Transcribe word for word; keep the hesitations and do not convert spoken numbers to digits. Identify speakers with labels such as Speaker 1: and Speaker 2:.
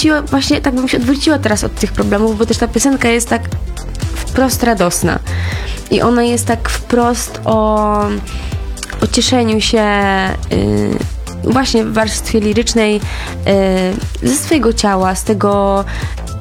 Speaker 1: odwróciła, właśnie tak bym się odwróciła teraz od tych problemów, bo też ta piosenka jest tak wprost radosna. I ona jest tak wprost o, o cieszeniu się yy, właśnie w warstwie lirycznej yy, ze swojego ciała, z tego,